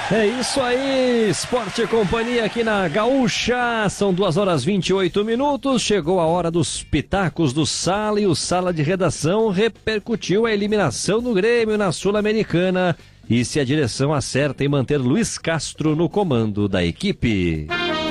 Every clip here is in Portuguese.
É isso aí, Esporte e Companhia aqui na Gaúcha, são 2h28, chegou a hora dos pitacos do Sala e o Sala de Redação repercutiu a eliminação do Grêmio na Sul-Americana e se a direção acerta em manter Luiz Castro no comando da equipe.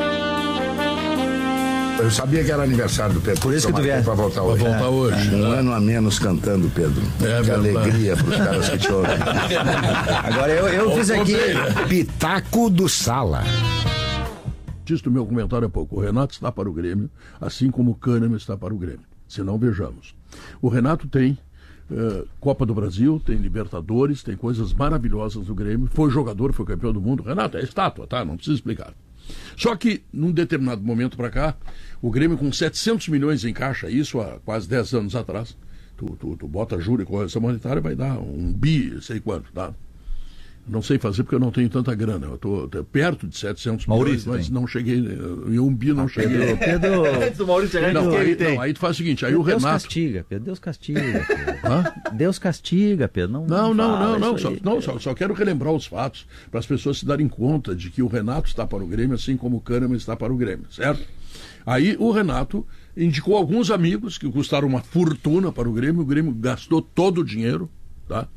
Eu sabia que era aniversário do Pedro. Por isso que tu vier. Pra voltar hoje. Pra voltar hoje. Um ano a menos cantando, Pedro. Que alegria pros caras que te ouvem. Agora eu fiz aqui Pitaco do Sala. Disse do meu comentário há pouco. O Renato está para o Grêmio, assim como o Kahneman está para o Grêmio. Se não, vejamos. O Renato tem Copa do Brasil, tem Libertadores, tem coisas maravilhosas do Grêmio. Foi jogador, foi campeão do mundo. Renato é estátua, tá? Não precisa explicar. Só que, num determinado momento para cá, o Grêmio com 700 milhões em caixa, isso há quase 10 anos atrás, tu bota juro e correção monetária, vai dar um bi, sei quanto, tá? Não sei fazer porque eu não tenho tanta grana. Eu estou perto de 700 milhões, mas não cheguei, em um bi não cheguei. Pedro... Antes do Maurício chegar, aí tu faz o seguinte, aí o Renato... Deus castiga, Pedro, Deus castiga. Pedro. Deus castiga, Pedro. Só quero relembrar os fatos para as pessoas se darem conta de que o Renato está para o Grêmio, assim como o Kahneman está para o Grêmio, certo? Aí o Renato indicou alguns amigos que custaram uma fortuna para o Grêmio gastou todo o dinheiro, tá?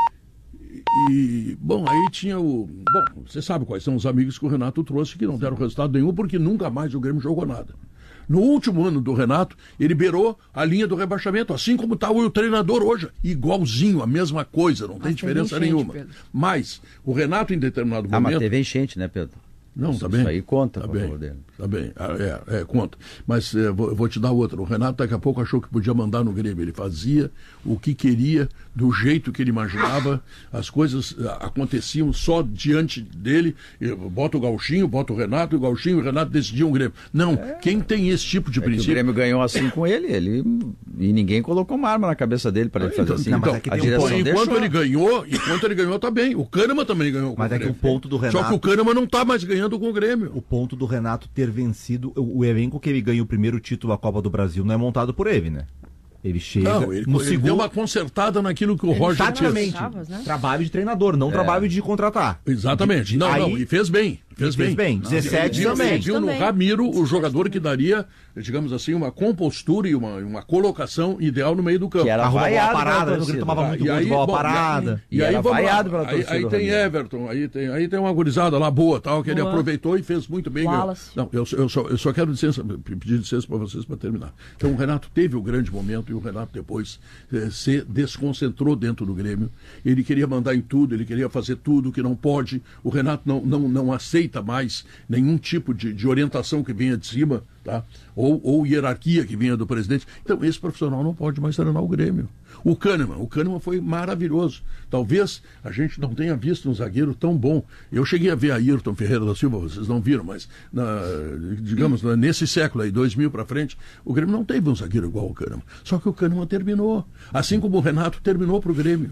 E, bom, aí tinha você sabe quais são os amigos que o Renato trouxe que não deram resultado nenhum porque nunca mais o Grêmio jogou nada. No último ano do Renato, ele beirou a linha do rebaixamento, assim como está o treinador hoje. Igualzinho, a mesma coisa, não tem diferença nenhuma. Pedro. Mas o Renato, em determinado momento... mas teve enchente, né, Pedro? Não, tá bem. Isso aí conta, tá por bem, favor dele. Tá bem, conta. Mas vou te dar outra. O Renato daqui a pouco achou que podia mandar no Grêmio. Ele fazia o que queria, do jeito que ele imaginava. As coisas aconteciam só diante dele. Bota o Gauchinho, bota o Renato, e o Renato decidiu um Grêmio. Não, quem tem esse tipo de princípio... O Grêmio ganhou assim com ele e ninguém colocou uma arma na cabeça dele para ele fazer assim. A direção enquanto ele ganhou, tá bem. O Kahneman também ganhou com o Grêmio. Mas é que o ponto do Renato... Só que o Kahneman não tá mais ganhando com o Grêmio. O ponto do Renato ter vencido o elenco que ele ganha o primeiro título da Copa do Brasil não é montado por ele, né? Ele chega no segundo... deu uma consertada naquilo que o Roger fez. Trabalho de treinador, não trabalho de contratar. Exatamente. E fez bem. Fez bem. 17 também. Viu no Ramiro o jogador que daria, digamos assim, uma compostura e uma colocação ideal no meio do campo. Que era vaiado a parada, o Grêmio tomava muito gol de bola parada. E aí vaiado pela torcida. Aí tem Everton, aí tem uma gurizada lá boa, tal, que ele aproveitou e fez muito bem. Não, eu só quero pedir licença para vocês para terminar. Então o Renato teve o grande momento e o Renato depois se desconcentrou dentro do Grêmio. Ele queria mandar em tudo, ele queria fazer tudo que não pode. O Renato não aceita mais nenhum tipo de orientação que venha de cima, tá? Ou hierarquia que venha do presidente. Então esse profissional não pode mais treinar o Grêmio. O Kahneman foi maravilhoso. Talvez a gente não tenha visto um zagueiro tão bom. Eu cheguei a ver Ayrton Ferreira da Silva, vocês não viram, mas digamos, nesse século aí, 2000 para frente, o Grêmio não teve um zagueiro igual ao Kahneman. Só que o Kahneman terminou, assim como o Renato terminou para o Grêmio.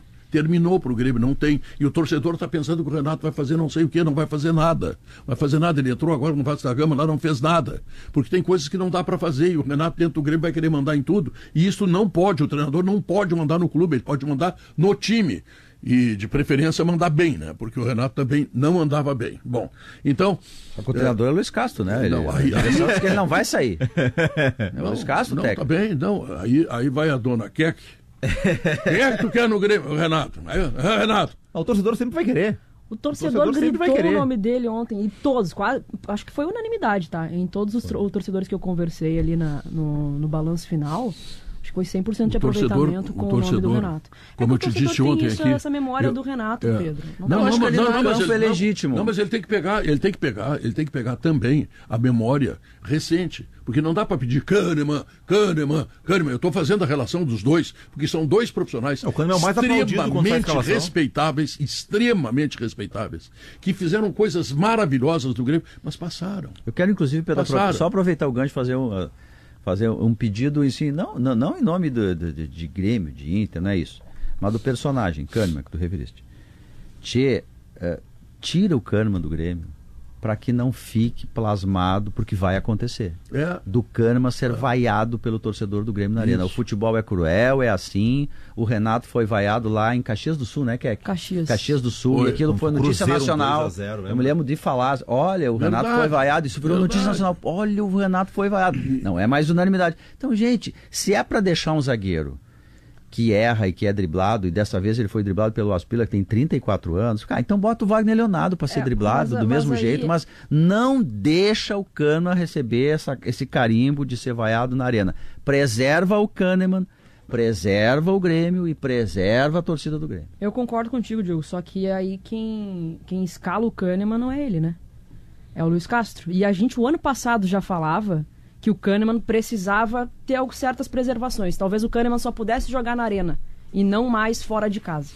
Não tem. E o torcedor está pensando que o Renato vai fazer não sei o que, não vai fazer nada. Ele entrou agora no Vasco da Gama, lá não fez nada. Porque tem coisas que não dá para fazer e o Renato dentro do Grêmio vai querer mandar em tudo. E isso não pode, o treinador não pode mandar no clube, ele pode mandar no time. E de preferência mandar bem, né? Porque o Renato também não andava bem. Bom, então... O treinador é Luiz Castro, né? Ele não vai sair. É o Luiz Castro, técnico. Tá bem, não. Aí vai a dona Keck. Quem é que tu quer no Grêmio? Renato. Renato. O torcedor sempre vai querer. O torcedor gritou o nome dele ontem, e todos, quase, acho que foi unanimidade, tá? Em todos os torcedores que eu conversei ali no balanço final, acho que foi 100% de aproveitamento com o nome do Renato. Como eu te disse ontem aqui... essa memória do Renato, Pedro. Mas é legítimo. Não, mas ele tem que pegar também a memória recente. Porque não dá para pedir Kahneman. Eu estou fazendo a relação dos dois, porque são dois profissionais extremamente respeitáveis, que fizeram coisas maravilhosas do Grêmio, mas passaram. Eu quero, inclusive, Pedro, só aproveitar o gancho e fazer um pedido em si, não em nome de Grêmio, de Inter, não é isso, mas do personagem, Kahneman, que tu referiste. Tira o Kahneman do Grêmio, para que não fique plasmado, porque vai acontecer. Do Kahneman ser vaiado pelo torcedor do Grêmio na Arena. O futebol é cruel, é assim. O Renato foi vaiado lá em Caxias do Sul, né? Que é Caxias do Sul. E aquilo foi notícia nacional. 2-0, eu me lembro de falar, olha, o Renato foi vaiado. Isso virou notícia nacional. Olha, o Renato foi vaiado. Não é mais unanimidade. Então, gente, se é para deixar um zagueiro que erra e que é driblado, e dessa vez ele foi driblado pelo Aspila, que tem 34 anos, então bota o Wagner Leonardo para ser driblado do mesmo jeito, mas não deixa o Kahneman receber esse carimbo de ser vaiado na Arena. Preserva o Kahneman, preserva o Grêmio e preserva a torcida do Grêmio. Eu concordo contigo, Diogo, só que aí quem escala o Kahneman não é ele, né? É o Luiz Castro. E a gente, o ano passado, já falava que o Kahneman precisava ter certas preservações. Talvez o Kahneman só pudesse jogar na Arena e não mais fora de casa.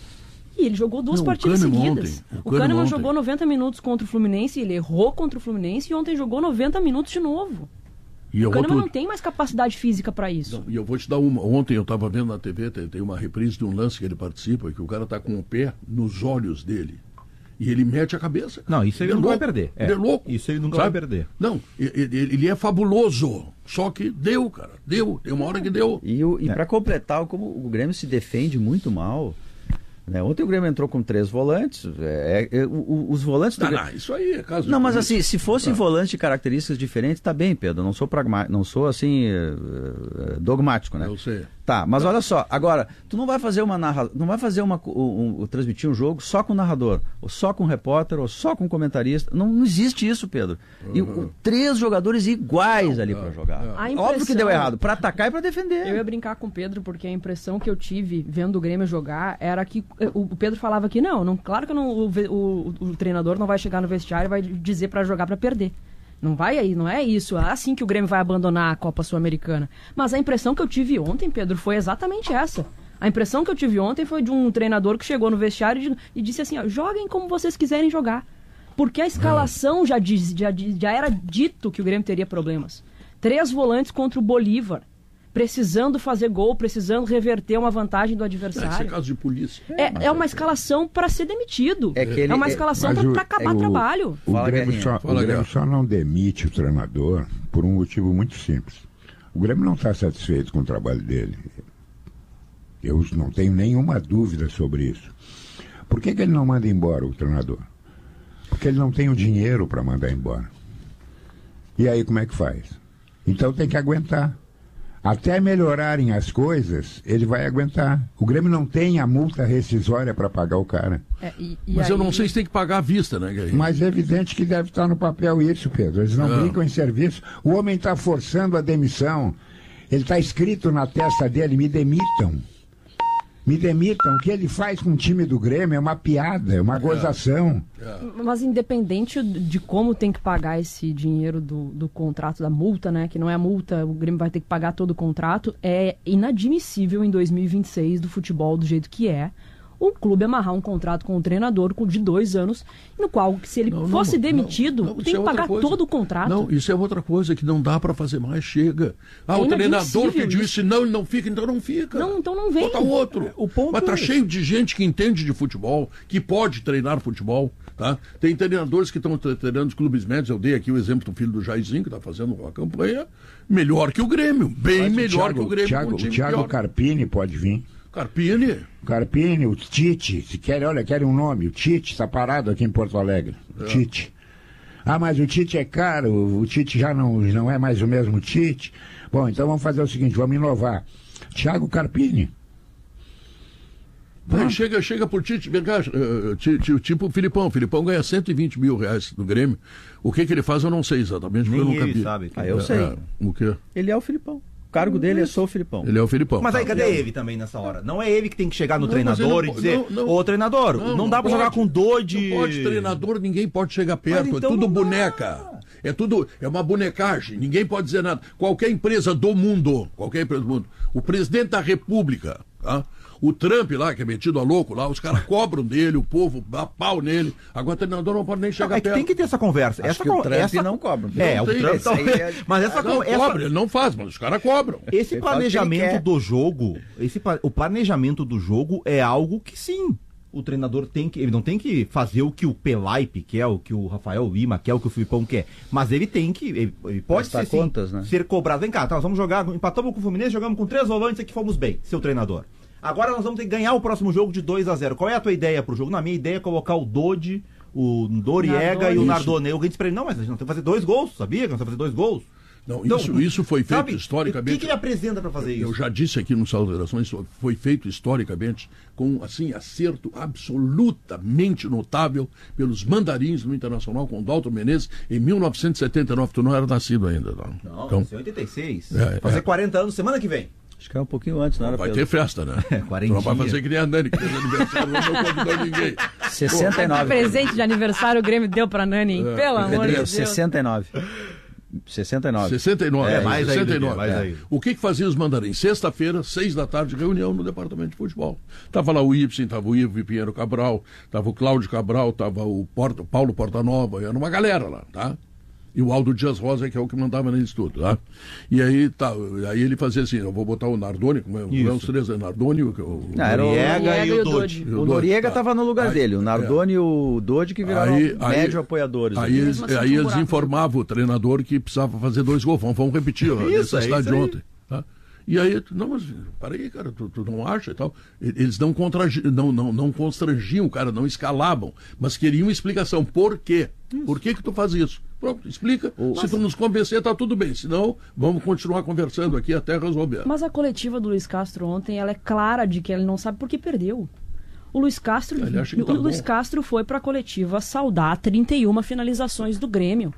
E ele jogou duas partidas seguidas. O Kahneman jogou 90 minutos contra o Fluminense, ele errou contra o Fluminense e ontem jogou 90 minutos de novo. O Kahneman não tem mais capacidade física para isso. E eu vou te dar uma. Ontem eu estava vendo na TV, tem uma reprise de um lance que ele participa, que o cara está com o pé nos olhos dele. E ele mete a cabeça. Não, isso ele nunca vai perder. Ele é louco. Isso ele nunca vai perder. Não, ele é fabuloso. Só que deu, cara. Deu. Tem uma hora que deu. E para completar, como o Grêmio se defende muito mal. Né? Ontem o Grêmio entrou com 3 volantes. Os volantes. Isso aí é caso. Não, mas assim, se fossem volantes de características diferentes, tá bem, Pedro. Não sou pragmático, não sou assim dogmático, né? Eu sei. Tá, mas olha só, agora, tu não vai fazer transmitir um jogo só com o narrador, ou só com o repórter, ou só com o comentarista. Não existe isso, Pedro. E 3 jogadores iguais ali para jogar. Óbvio que deu errado, para atacar e para defender. Eu ia brincar com o Pedro, porque a impressão que eu tive vendo o Grêmio jogar era que o Pedro falava que claro que o treinador não vai chegar no vestiário e vai dizer para jogar para perder. Não é isso. É assim que o Grêmio vai abandonar a Copa Sul-Americana. Mas a impressão que eu tive ontem, Pedro, foi exatamente essa. A impressão que eu tive ontem foi de um treinador que chegou no vestiário e disse assim, joguem como vocês quiserem jogar. Porque a escalação já era dito que o Grêmio teria problemas. 3 volantes contra o Bolívar. Precisando fazer gol, precisando reverter uma vantagem do adversário. Isso é caso de polícia. É uma escalação para ser demitido. É uma escalação para acabar trabalho. O Grêmio só não demite o treinador por um motivo muito simples. O Grêmio não está satisfeito com o trabalho dele. Eu não tenho nenhuma dúvida sobre isso. Por que ele não manda embora o treinador? Porque ele não tem o dinheiro para mandar embora. E aí como é que faz? Então tem que aguentar. Até melhorarem as coisas, ele vai aguentar. O Grêmio não tem a multa rescisória para pagar o cara. Mas aí... eu não sei se tem que pagar à vista, né, Guilherme? Mas é evidente que deve estar no papel isso, Pedro. Eles não brincam em serviço. O homem está forçando a demissão. Ele está escrito na testa dele, me demitam. Me demitam. O que ele faz com o time do Grêmio é uma piada, é uma gozação. Mas independente de como tem que pagar esse dinheiro do contrato, da multa, né? Que não é a multa, o Grêmio vai ter que pagar todo o contrato. É inadmissível em 2026 do futebol do jeito que é. O clube amarrar um contrato com o treinador de 2 anos, no qual, se ele fosse demitido, tem que pagar todo o contrato. Não, isso é outra coisa que não dá para fazer mais, chega. O treinador pediu isso, ele não fica, então não fica. Não, então não vem. Bota outro. Mas tá cheio de gente que entende de futebol, que pode treinar futebol, tá? Tem treinadores que estão treinando os clubes médios, eu dei aqui o exemplo do filho do Jairzinho, que está fazendo uma campanha melhor que o Grêmio, bem melhor que o Grêmio. O Thiago Carpini pode vir. Carpini, o Tite, se querem um nome, o Tite está parado aqui em Porto Alegre, o Tite. Mas o Tite é caro, o Tite já não é mais o mesmo Tite. Bom, então vamos fazer o seguinte, vamos inovar. Thiago Carpini. Chega por Tite, vem cá, tipo o Filipão. O Filipão ganha 120 mil reais do Grêmio. O que ele faz eu não sei exatamente, porque eu nunca vi. Sabe. Eu sei. O quê? Ele é o Filipão. O cargo dele é só o Filipão. Ele é o Filipão. Mas aí cadê ele também nessa hora? Não é ele que tem que chegar no treinador e dizer, ô treinador, não dá pra jogar com doide. Não pode treinador, ninguém pode chegar perto, então é tudo boneca. É uma bonecagem, ninguém pode dizer nada. Qualquer empresa do mundo, o presidente da República, tá? O Trump lá, que é metido a louco lá, os caras cobram dele, o povo dá pau nele. Agora o treinador não pode nem chegar perto. Tem que ter essa conversa. O Trump não cobra. O Trump mas cobra, ele não faz, mas os caras cobram. Esse planejamento do jogo, o planejamento do jogo é algo que sim, o treinador ele não tem que fazer o que o Pelaipe quer, o que o Rafael Lima quer, o que o Filipão quer, mas ele tem que, ele pode ser, contas, né? ser cobrado. Vem cá, tá, nós vamos jogar, empatamos com o Fluminense, jogamos com 3 volantes aqui, fomos bem, seu treinador. Agora nós vamos ter que ganhar o próximo jogo de 2-0. Qual é a tua ideia pro jogo? Na minha ideia é colocar o Dodi, o Noriega e o Nardoni. Eu disse pra ele, não, mas a gente não tem que fazer 2 gols, sabia que nós temos que fazer 2 gols? Não, isso foi feito historicamente. O que ele apresenta para fazer isso? Eu já disse aqui no Sala de Redação, isso foi feito historicamente com assim, acerto absolutamente notável pelos mandarins no Internacional com o Dalton Menezes em 1979. Tu não era nascido ainda. Não, então, em 86. Fazer 40 anos semana que vem. Acho que é um pouquinho antes, não era? Vai ter festa, né? 40 não vai fazer que nem a Nani, que fez aniversário, não convidou ninguém. 69. Que presente de aniversário o Grêmio deu pra Nani, hein? Pelo amor de Deus. 69. 69. 69. Mais 69. Aí. O que fazia os mandarins? Sexta-feira, 6 da tarde, reunião no departamento de futebol. Tava lá o Ibsen, tava o Ivo Pinheiro Cabral, tava o Cláudio Cabral, tava o Paulo Portanova, era uma galera lá, tá? E o Aldo Dias Rosa, que é o que mandava nisso tudo, tá? E aí, aí ele fazia assim, eu vou botar o Nardoni, como é os três, Nardoni, o Noriega e o Dodi. O Noriega estava no lugar dele, o Nardoni e o Dodi que viraram médio apoiadores. Aí eles informavam o treinador que precisava fazer 2 gols, vamos repetir a necessidade de ontem, tá? E aí, não, mas peraí, cara, tu não acha e tal? Eles não constrangiam o cara, não escalavam, mas queriam explicação. Por quê? Por que tu faz isso? Pronto, explica. Se tu nos convencer, tá tudo bem. Senão, vamos continuar conversando aqui até resolver. Mas a coletiva do Luiz Castro ontem, ela é clara de que ele não sabe por que perdeu. O Luiz Castro, Luiz Castro foi para a coletiva saudar 31 finalizações do Grêmio,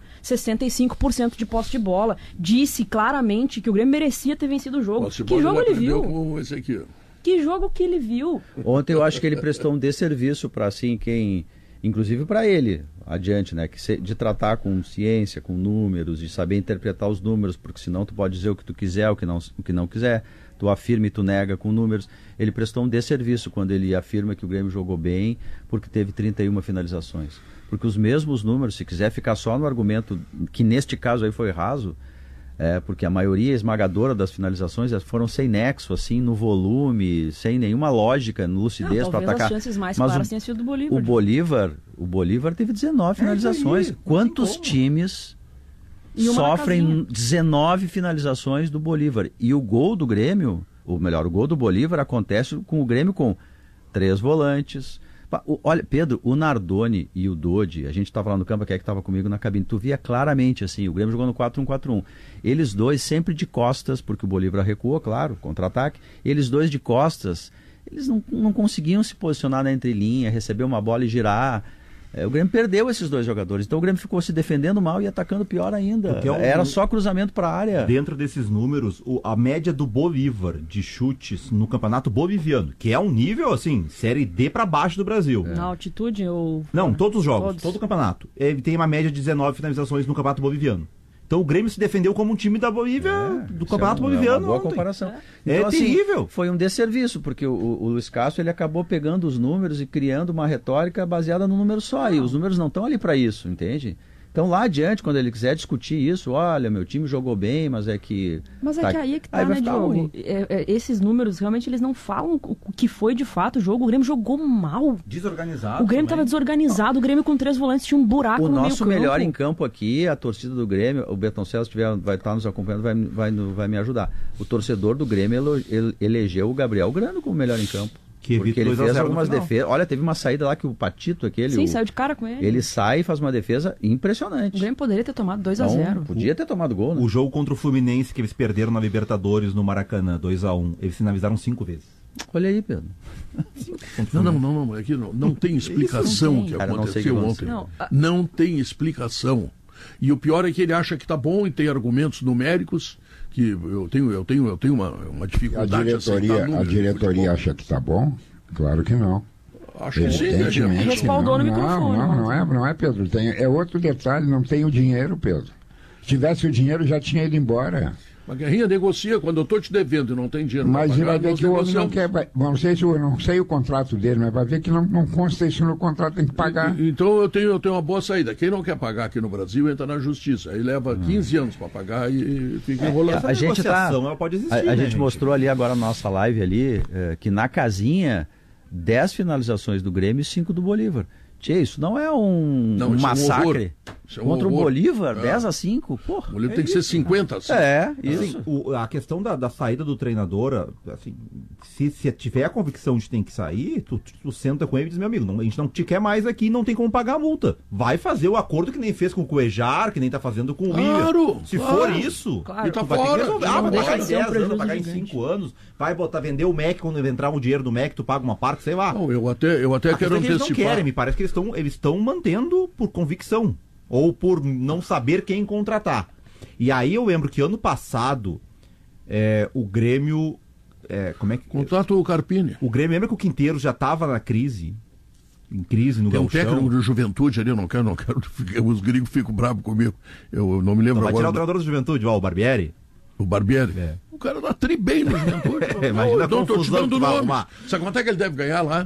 65% de posse de bola. Disse claramente que o Grêmio merecia ter vencido o jogo. Que jogo ele viu? Com esse aqui. Que jogo que ele viu? Ontem eu acho que ele prestou um desserviço para assim quem, inclusive para ele adiante, né, de tratar com ciência, com números, de saber interpretar os números, porque senão tu pode dizer o que tu quiser, o que não quiser. Tu afirma e tu nega com números. Ele prestou um desserviço quando ele afirma que o Grêmio jogou bem porque teve 31 finalizações. Porque os mesmos números, se quiser ficar só no argumento, que neste caso aí foi raso, porque a maioria esmagadora das finalizações foram sem nexo, assim, no volume, sem nenhuma lógica, lucidez para atacar. As chances mais claras tenham sido do Bolívar. O Bolívar teve 19 finalizações. Quantos times sofrem 19 finalizações do Bolívar? E o gol do Grêmio, o gol do Bolívar acontece com o Grêmio com 3 volantes. Olha, Pedro, o Nardoni e o Dodi, a gente estava lá no campo, que estava comigo na cabine, tu via claramente assim, o Grêmio jogou no 4-1-4-1. Eles dois sempre de costas, porque o Bolívar recuou, claro, contra-ataque. Eles dois de costas, eles não conseguiam se posicionar na entrelinha, receber uma bola e girar. O Grêmio perdeu esses 2 jogadores, então o Grêmio ficou se defendendo mal e atacando pior ainda. Era só cruzamento para a área. Dentro desses números, a média do Bolívar de chutes no campeonato boliviano, que é um nível assim, série D para baixo do Brasil. Na altitude ou... Não, todos os jogos, todo o campeonato. Ele tem uma média de 19 finalizações no campeonato boliviano. Então o Grêmio se defendeu como um time da Bolívia, do campeonato boliviano. É uma boa comparação. Então, assim, terrível. Foi um desserviço, porque o Luiz Castro ele acabou pegando os números e criando uma retórica baseada no número só. E os números não estão ali para isso, entende? Então lá adiante, quando ele quiser discutir isso, olha, meu time jogou bem, mas é que... Mas é que aí é que tá, né, Diogo? Esses números, realmente, eles não falam o que foi de fato o jogo. O Grêmio jogou mal. Desorganizado. O Grêmio estava desorganizado. O Grêmio com 3 volantes tinha um buraco no meio campo. O nosso melhor em campo aqui, a torcida do Grêmio, o Bertoncello, se vai estar nos acompanhando, vai me ajudar. O torcedor do Grêmio elegeu o Gabriel Grano como melhor em campo. Porque ele fez algumas defesas. Olha, teve uma saída lá que o Patito, aquele... Sim, saiu de cara com ele. Ele sai e faz uma defesa impressionante. O Grêmio poderia ter tomado 2-0. Podia ter tomado gol, né? O jogo contra o Fluminense, que eles perderam na Libertadores, no Maracanã, 2-1, eles finalizaram 5 vezes. Olha aí, Pedro. Não. Aqui não tem explicação o que aconteceu ontem. Não tem explicação. E o pior é que ele acha que tá bom e tem argumentos numéricos que eu tenho uma dificuldade. A diretoria acha que tá bom? Claro que não. Acho que sim. Respaldou no microfone. Não é, Pedro. É outro detalhe, não tem o dinheiro, Pedro. Se tivesse o dinheiro, já tinha ido embora. A Guerrinha negocia quando eu estou te devendo e não tem dinheiro. Mas ele vai ver que o homem não quer. Não sei o contrato dele, mas vai ver que não consta isso no contrato, tem que pagar. Então eu tenho uma boa saída. Quem não quer pagar aqui no Brasil entra na justiça. Aí leva 15 anos para pagar e fica enrolando. A gente mostrou ali agora na nossa live ali que na casinha 10 finalizações do Grêmio e 5 do Bolívar. Tchê, isso não é um massacre. Contra o Bolívar, 10-5, porra. O Bolívar tem que ser 50. Assim. Isso. Assim, a questão da saída do treinador, assim, se tiver a convicção de que tem que sair, tu senta com ele e diz, meu amigo, a gente não te quer mais aqui, não tem como pagar a multa. Vai fazer o acordo que nem fez com o Cuejar, que nem tá fazendo com o William. Se for isso, tá vai fora. Ter que resolver. Vai pagar em 10 anos, vai pagar em 5 anos, vai vender o MEC, quando entrar o dinheiro do MEC, tu paga uma parte, sei lá. Não, eu até quero antecipar. Eles não querem, me parece que eles estão mantendo por convicção. Ou por não saber quem contratar. E aí eu lembro que ano passado o Grêmio... como é que... Contrata o Carpini. O Grêmio, lembra que o Quinteiro já estava na crise? Em crise no Gauchão. Tem um técnico de Juventude ali, eu não quero. Os gringos ficam bravos comigo. Eu não me lembro agora. Vai tirar o treinador do Juventude, o Barbieri? O Barbieri? O cara dá tri bem no Juventude. Imagina a confusão que vai arrumar. Sabe quanto é que ele deve ganhar lá?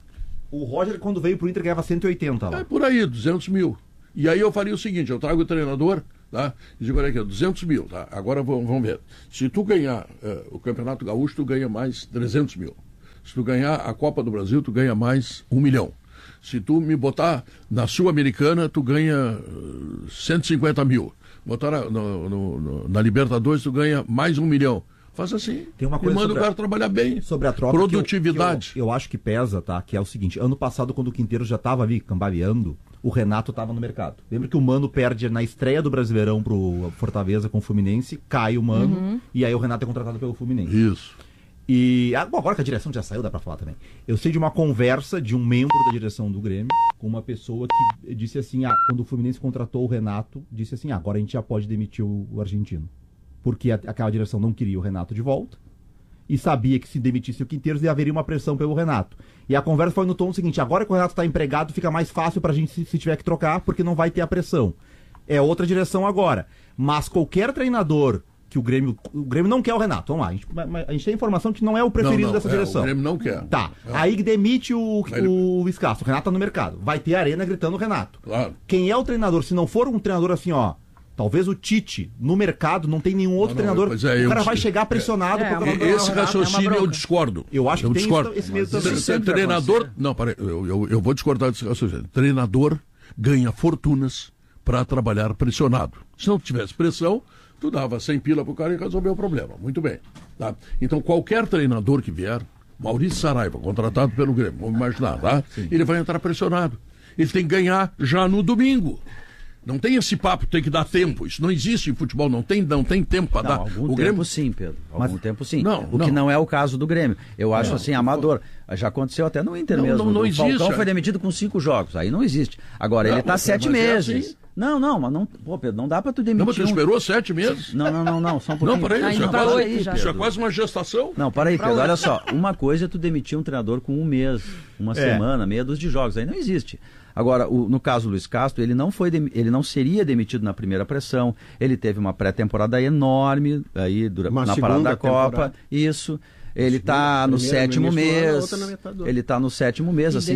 O Roger, quando veio pro Inter, ganhava 180 lá. É por aí, 200 mil. E aí eu faria o seguinte, eu trago o treinador, tá? E digo, olha aqui, 200 mil, tá? Agora vamos ver. Se tu ganhar o Campeonato Gaúcho, tu ganha mais 300 mil. Se tu ganhar a Copa do Brasil, tu ganha mais 1 milhão. Se tu me botar na Sul-Americana, tu ganha 150 mil. Botar na Libertadores, tu ganha mais 1 milhão. Faz assim. Tem uma coisa e manda o cara trabalhar bem. Sobre a troca. Produtividade. Que eu acho que pesa, tá? Que é o seguinte: ano passado, quando o Quinteiro já estava ali cambaleando, o Renato estava no mercado. Lembra que o Mano perde na estreia do Brasileirão pro Fortaleza com o Fluminense, cai o Mano, e aí o Renato é contratado pelo Fluminense. Isso. E agora que a direção já saiu, dá pra falar também. Eu sei de uma conversa de um membro da direção do Grêmio com uma pessoa que disse assim: quando o Fluminense contratou o Renato, disse assim: agora a gente já pode demitir o argentino. Porque aquela direção não queria o Renato de volta e sabia que se demitisse o Quinteiros haveria uma pressão pelo Renato. E a conversa foi no tom seguinte: agora que o Renato está empregado, fica mais fácil pra gente se tiver que trocar, porque não vai ter a pressão. É outra direção agora. Mas qualquer treinador que o Grêmio não quer o Renato, vamos lá, a gente tem informação que não é o preferido dessa direção. O Grêmio não quer. Tá, aí demite o Escácio, o Renato tá no mercado. Vai ter a Arena gritando o Renato. Claro. Quem é o treinador? Se não for um treinador assim, talvez o Tite, no mercado, não tem nenhum outro treinador. O cara vai chegar pressionado. Esse raciocínio eu discordo. Eu acho que tem esse mesmo também. Treinador... Não, peraí, eu vou discordar desse raciocínio. Treinador ganha fortunas para trabalhar pressionado. Se não tivesse pressão, tu dava 100 pila pro cara e resolveu o problema. Muito bem. Tá? Então, qualquer treinador que vier, Maurício Saraiva, contratado pelo Grêmio, vamos imaginar, tá? Ele vai entrar pressionado. Ele tem que ganhar já no domingo. Não tem esse papo, tem que dar tempo. Isso não existe em futebol, não tem tempo para dar. Algum tempo sim, Pedro. Algum tempo sim. O que não é o caso do Grêmio. Eu acho assim, amador. Já aconteceu até no Inter mesmo. Não existe. O Falcão foi demitido com 5 jogos. Aí não existe. Agora, ele está 7 meses. Assim. Não, mas não. Pô, Pedro, não dá para tu demitir. Mas tu esperou 7 meses? Não, só um pouquinho. Não, peraí, isso é quase uma gestação. Não, peraí, Pedro, olha só. Uma coisa é tu demitir um treinador com 1 mês, uma semana, meia dúzia de jogos. Aí não existe. Agora, no caso do Luiz Castro, ele não seria demitido na primeira pressão, ele teve uma pré-temporada enorme aí na parada da Copa, isso. Ele está no 7º mês. Ele está no 7º mês, assim,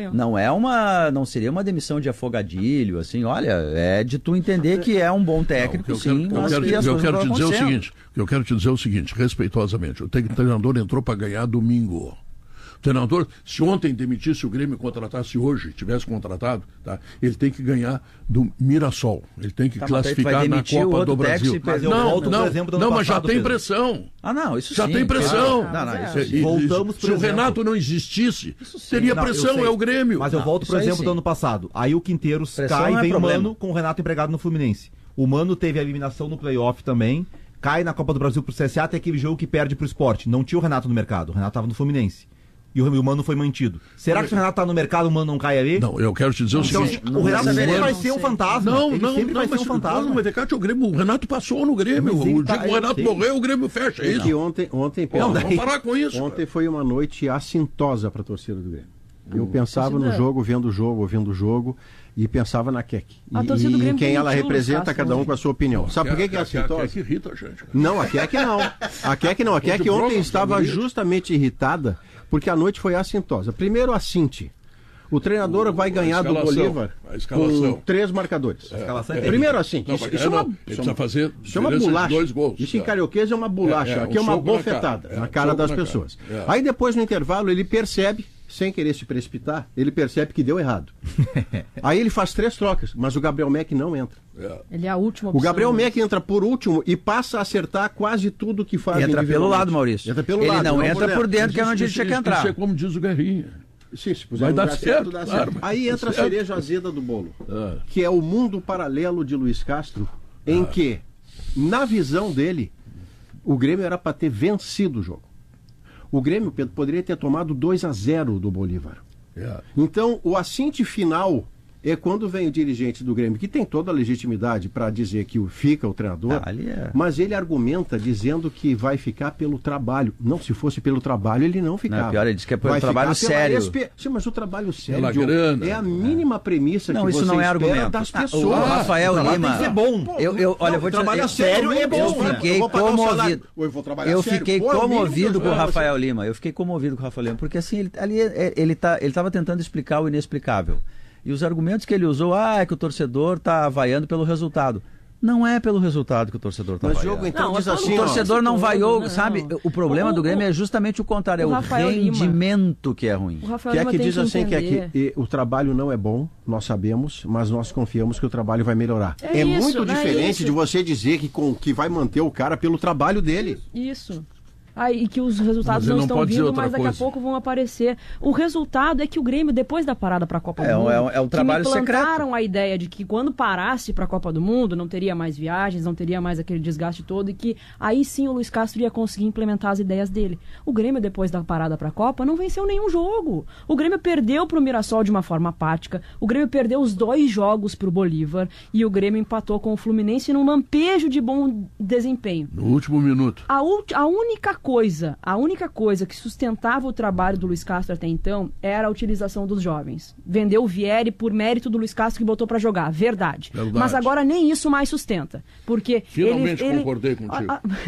não seria uma demissão de afogadilho, assim, olha, é de tu entender que é um bom técnico, sim, mas que as coisas não estão acontecendo. Eu quero te dizer o seguinte, respeitosamente, o treinador entrou para ganhar domingo. O treinador, se ontem demitisse o Grêmio e contratasse hoje, tivesse contratado, tá? Ele tem que ganhar do Mirassol. Ele tem que classificar na Copa do Brasil. Mas já tem pressão. Isso já tem pressão. Voltamos se o Renato não existisse, teria pressão, é o Grêmio. Mas eu volto, por exemplo, do ano passado. Aí o Quinteiros cai e vem o Mano com o Renato empregado no Fluminense. O Mano teve a eliminação no playoff também, cai na Copa do Brasil pro CSA, tem aquele jogo que perde pro Sport. Não tinha o Renato no mercado, o Renato estava no Fluminense. E o Mano foi mantido. Será que se o Renato tá no mercado, o Mano não cai ali? Não, eu quero te dizer o seguinte. O Renato sempre vai ser um fantasma. Sempre vai ser um fantasma. O Renato passou no Grêmio. O dia que o Renato morreu, o Grêmio fecha. É isso. E ontem vamos parar com isso. Ontem foi uma noite assintosa para a torcida do Grêmio. Eu pensava no jogo, vendo o jogo, ouvindo o jogo, e pensava na Keck. E em quem ela representa, cada um com a sua opinião. Sabe por que é assintosa? A Keck irrita a gente. Não, a Keck não. A Keck ontem estava justamente irritada, porque a noite foi assintosa. Primeiro a Cinti. O treinador vai ganhar do Bolívar com 3 marcadores. Primeiro assim. Isso é uma bolacha. Isso em carioquês é uma bolacha. Aqui é uma bofetada na cara das pessoas. Aí depois no intervalo ele percebe, sem querer se precipitar, ele percebe que deu errado. Aí ele faz 3 trocas, mas o Gabriel Mack não entra. Ele é a última opção. O Gabriel Mack entra por último e passa a acertar quase tudo que faz. Entra pelo lado, Maurício. Entra pelo ele lado. Não entra por dentro, que é onde ele tinha que entrar. Isso é como diz o Guerrinha. Sim, se puser vai dar certo, dá certo. Aí entra a cereja azeda do bolo, que é o mundo paralelo de Luiz Castro, em que, na visão dele, o Grêmio era para ter vencido o jogo. O Grêmio, Pedro, poderia ter tomado 2-0 do Bolívar. Então, o assinte final é quando vem o dirigente do Grêmio, que tem toda a legitimidade para dizer que fica o treinador, mas ele argumenta dizendo que vai ficar pelo trabalho. Não, se fosse pelo trabalho, ele não ficava. Não, pior, ele diz que é pelo trabalho sério. Sim, mas o trabalho sério, Diogo, é a mínima premissa que isso não é argumento das pessoas. O Rafael Lima... Tem que ser bom. Olha, eu vou te trabalhar sério é bom. Eu fiquei comovido com o Rafael Lima. Eu fiquei comovido com o Rafael Lima, porque assim, ele estava tentando explicar o inexplicável. E os argumentos que ele usou, é que o torcedor está vaiando pelo resultado. Não é pelo resultado que o torcedor está vaiando. Jogo, então, diz assim, o torcedor não vaiou, sabe? O problema do Grêmio é justamente o contrário, é o rendimento Lima, que é ruim. Que é que diz assim, que o trabalho não é bom, nós sabemos, mas nós confiamos que o trabalho vai melhorar. É isso, muito diferente de você dizer que vai manter o cara pelo trabalho dele. Isso. E que os resultados não estão vindo, mas daqui a pouco vão aparecer. O resultado é que o Grêmio, depois da parada para a Copa do Mundo, é um trabalho secreto. Plantaram a ideia de que quando parasse para a Copa do Mundo, não teria mais viagens, não teria mais aquele desgaste todo, e que aí sim o Luiz Castro ia conseguir implementar as ideias dele. O Grêmio, depois da parada para a Copa, não venceu nenhum jogo. O Grêmio perdeu para o Mirassol de uma forma apática, o Grêmio perdeu os 2 jogos para o Bolívar, e o Grêmio empatou com o Fluminense num lampejo de bom desempenho. No último minuto. A única coisa que sustentava o trabalho do Luiz Castro até então era a utilização dos jovens. Vendeu o Vieri por mérito do Luiz Castro que botou para jogar, verdade. Mas agora nem isso mais sustenta, porque finalmente concordei contigo.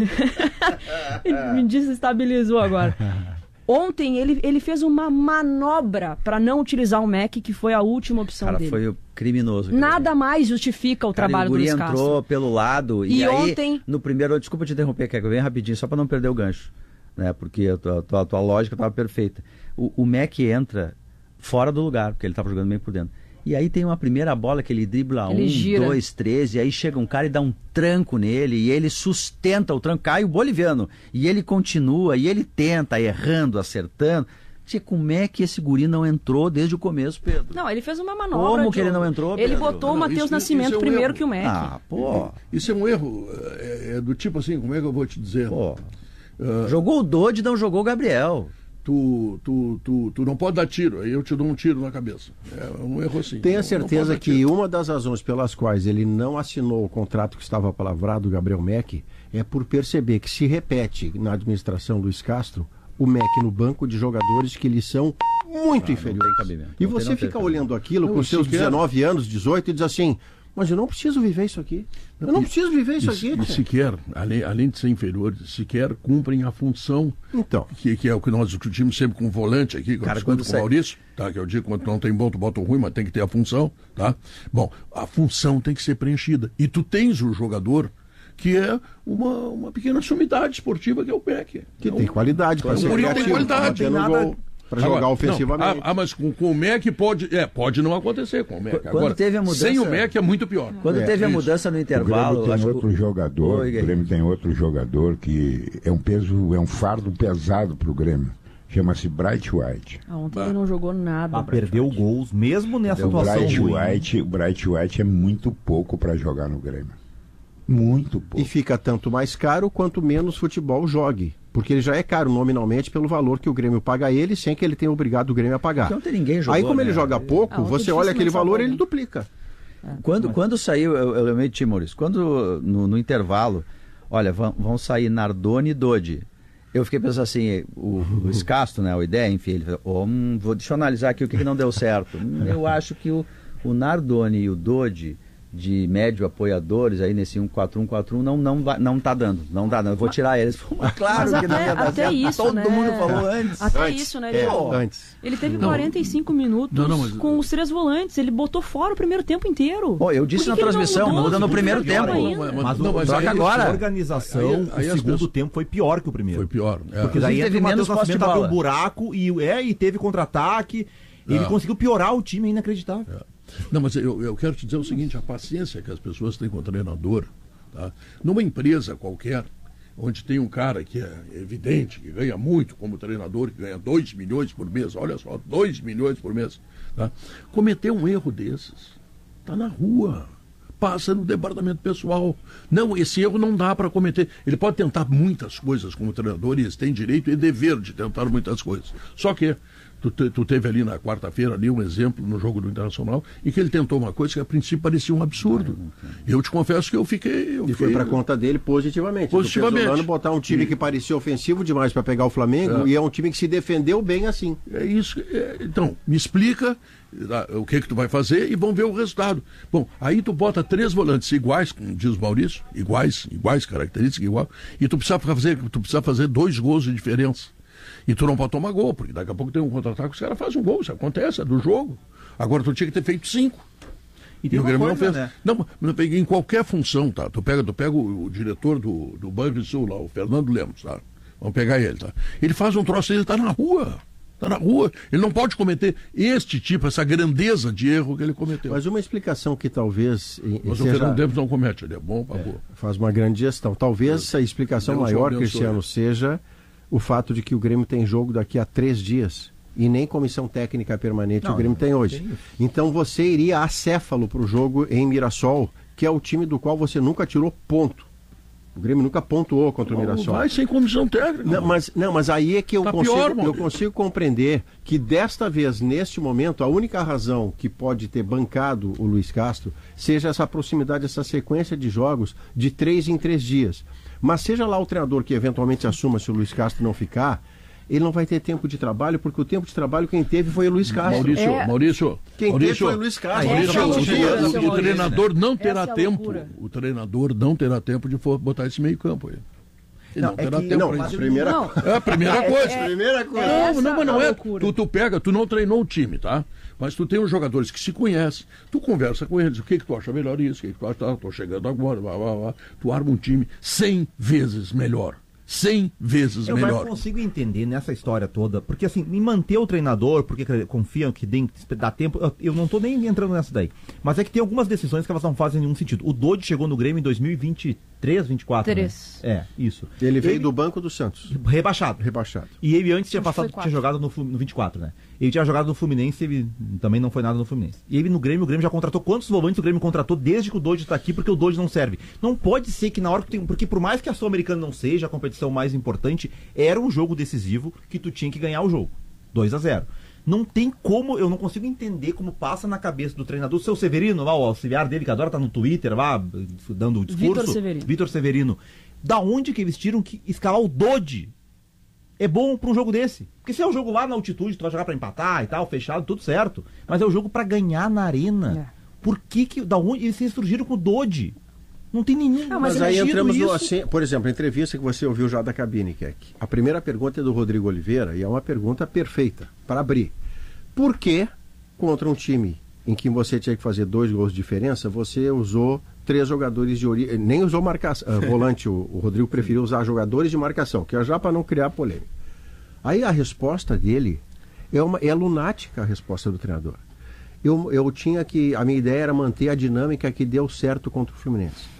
Ele me desestabilizou agora. Ontem ele fez uma manobra para não utilizar o Mack, que foi a última opção dele. Foi criminoso. Nada mais justifica o trabalho do Luiz Castro. Entrou pelo lado e aí, ontem... no primeiro... Desculpa te interromper, Keco, bem rapidinho, só para não perder o gancho, né? Porque a tua lógica estava perfeita. O Mack entra fora do lugar, porque ele estava jogando meio por dentro. E aí tem uma primeira bola que ele dribla 1, 2, 3, e aí chega um cara e dá um tranco nele, e ele sustenta o tranco, cai o boliviano, e ele continua, e ele tenta, errando, acertando. Como é que esse guri não entrou desde o começo, Pedro? Não, ele fez uma manobra. Como que ele não entrou, Pedro? Ele botou o Matheus Nascimento primeiro que o Mack. Isso é um erro. É do tipo assim, como é que eu vou te dizer? Jogou o Dodge, não jogou o Gabriel. Tu não pode dar tiro, aí eu te dou um tiro na cabeça. É um erro assim. Tenha certeza que uma das razões pelas quais ele não assinou o contrato que estava palavrado, o Gabriel Mack, é por perceber que se repete na administração Luiz Castro o Mack no banco de jogadores que lhe são muito inferiores. E você fica olhando aquilo com seus 19 anos, 18 e diz assim, mas eu não preciso viver isso aqui. Eu não preciso viver isso aqui. E sequer, além de ser inferiores, sequer cumprem a função que é o que nós discutimos sempre com o volante aqui, com o Maurício, tá? Que eu digo, quando não tem bom, tu bota o ruim, mas tem que ter a função, tá? Bom, a função tem que ser preenchida. E tu tens o jogador que é uma pequena sumidade esportiva que é o Mack. Que tem qualidade para ser criativo, tem qualidade. Para jogar ofensivamente. Mas com o Mack pode não acontecer com o Mack. Agora, teve a mudança, sem o Mack é muito pior. Quando teve a mudança no intervalo... O Grêmio tem outro jogador que é um fardo pesado para o Grêmio. Chama-se Bright White. Ontem ele não jogou nada. Perdeu gols, mesmo nessa atuação. O Bright White é muito pouco para jogar no Grêmio. Muito pouco. E fica tanto mais caro quanto menos futebol jogue. Porque ele já é caro nominalmente pelo valor que o Grêmio paga a ele, sem que ele tenha obrigado o Grêmio a pagar. Então, ninguém jogou, aí como ele joga pouco, você olha aquele valor e ele duplica. Quando saiu, eu lembrei de ti, Maurício, quando no intervalo, olha, vão sair Nardoni e Dodge. Eu fiquei pensando assim, o Castro, né, a ideia, enfim, ele falou, deixa eu analisar aqui o que não deu certo. Eu acho que o Nardoni e o Dodge de médio apoiadores aí nesse 1-4-1-4-1 não tá dando. Não dá, não. Eu vou tirar eles. Claro que não ia dar certo. Isso, todo né? mundo falou antes. Até isso, né? Antes. Ele teve 45 minutos com os 3 volantes. Ele botou fora o primeiro tempo inteiro. Eu disse na transmissão, muda no primeiro tempo. Mas só que agora a organização, o segundo tempo foi pior que o primeiro. Foi pior. Porque daí teve menos Nascimento, abriu um buraco e teve contra-ataque. Ele conseguiu piorar o time, é inacreditável. Não, mas eu quero te dizer o seguinte, a paciência que as pessoas têm com o treinador, tá? Numa empresa qualquer, onde tem um cara que é evidente, que ganha muito como treinador, que ganha 2 milhões por mês, olha só, 2 milhões por mês, tá? Cometer um erro desses, tá na rua, passa no departamento pessoal. Não, esse erro não dá para cometer. Ele pode tentar muitas coisas como treinador, e eles têm direito e dever de tentar muitas coisas. Só que tu teve ali na quarta-feira ali um exemplo no jogo do Internacional em que ele tentou uma coisa que a princípio parecia um absurdo. Eu te confesso que eu fiquei... E foi para conta dele positivamente. Positivamente. Botar um time que parecia ofensivo demais para pegar o Flamengo e é um time que se defendeu bem assim. É isso. Então, me explica o que tu vai fazer e vamos ver o resultado. Bom, aí tu bota 3 volantes iguais, como diz o Maurício, iguais características, igual, e tu precisa fazer 2 gols de diferença. E tu não pode tomar gol, porque daqui a pouco tem um contra-ataque, os caras fazem um gol, isso acontece, é do jogo. Agora tu tinha que ter feito 5. E o Grêmio não fez. Né? Não, em qualquer função, tá? Tu pega o diretor do Banrisul lá, o Fernando Lemos, tá? Vamos pegar ele, tá? Ele faz um troço, ele tá na rua. Ele não pode cometer essa grandeza de erro que ele cometeu. Mas uma explicação que talvez... Mas o Fernando Lemos não comete, ele é bom pra boa. Faz uma grande gestão. Talvez a explicação maior, Cristiano, seja o fato de que o Grêmio tem jogo daqui a 3 dias e nem comissão técnica permanente o Grêmio tem hoje. Então você iria acéfalo para o jogo em Mirassol, que é o time do qual você nunca tirou ponto. O Grêmio nunca pontuou contra o Mirassol. Vai sem comissão técnica. Mas aí é que eu consigo compreender que desta vez, neste momento, a única razão que pode ter bancado o Luiz Castro seja essa proximidade, essa sequência de jogos de 3 em 3 dias. Mas seja lá o treinador que eventualmente assuma se o Luiz Castro não ficar, ele não vai ter tempo de trabalho, porque o tempo de trabalho quem teve foi o Luiz Castro. Maurício, teve foi o Luiz Castro. O treinador não terá tempo. O treinador não terá tempo de botar esse meio campo aí. Ele não terá tempo para isso. É a primeira coisa. Não é. Tu não treinou o time, tá? Mas tu tem os jogadores que se conhecem, tu conversa com eles, o que tu acha melhor isso, o que tu acha, tô chegando agora, tu arma um time 100 vezes melhor. 100 vezes melhor. Eu não consigo entender nessa história toda, porque assim, me manter o treinador, porque confiam que dá tempo, eu não tô nem entrando nessa daí. Mas é que tem algumas decisões que elas não fazem nenhum sentido. O Dodi chegou no Grêmio em 2023, 24. Né? É, isso. Ele veio do banco do Santos. Rebaixado. E ele antes tinha jogado no 24, né? Ele tinha jogado no Fluminense, ele também não foi nada no Fluminense. E ele no Grêmio, o Grêmio já contratou quantos volantes o Grêmio contratou desde que o Dodi está aqui, porque o Dodi não serve. Não pode ser que na hora que tem, porque por mais que a Sul-Americana não seja a competição mais importante, era um jogo decisivo que tu tinha que ganhar o jogo. 2-0. Não tem como, eu não consigo entender como passa na cabeça do treinador, o seu Severino, lá, o auxiliar dele, que adora estar no Twitter, lá, dando o discurso. Vitor Severino. Da onde que eles tiram que escalar o Dodi é bom para um jogo desse? Porque se é um jogo lá na altitude, tu vai jogar para empatar e tal, fechado, tudo certo. Mas é o jogo para ganhar na arena. Por da onde eles se surgiram com o Dodi? Não tem nenhum. Mas aí entramos no, assim, por exemplo, a entrevista que você ouviu já da cabine, Keck. A primeira pergunta é do Rodrigo Oliveira e é uma pergunta perfeita para abrir. Por que, contra um time em que você tinha que fazer 2 gols de diferença, você usou 3 jogadores de origem, nem usou volante, o Rodrigo preferiu usar jogadores de marcação, que é já para não criar polêmica. Aí a resposta dele é lunática, a resposta do treinador. A minha ideia era manter a dinâmica que deu certo contra o Fluminense.